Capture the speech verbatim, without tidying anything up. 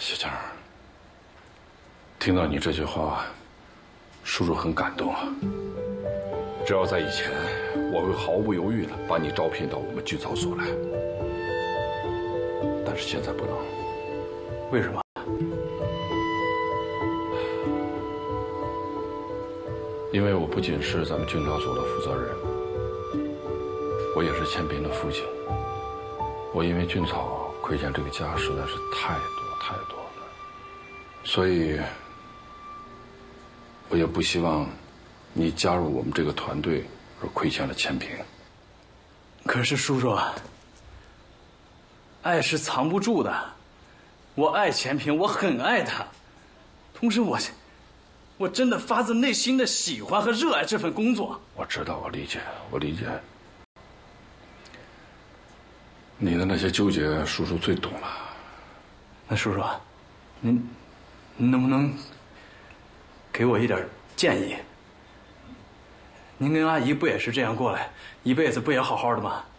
小强，听到你这句话，叔叔很感动啊。只要在以前，我会毫不犹豫的把你招聘到我们军草所来，但是现在不能。 为什么？ 因为我不仅是咱们军草所的负责人，我也是千平的父亲。我因为军草亏欠这个家实在是太多太多了，所以我也不希望你加入我们这个团队而亏欠了千平。 可是叔叔，爱是藏不住的。我爱钱平，我很爱他，同时我，我真的发自内心的喜欢和热爱这份工作。 我知道，我理解，我理解。你的那些纠结，叔叔最懂了。 那叔叔，您，您能不能给我一点建议？您跟阿姨不也是这样过来，一辈子不也好好的吗？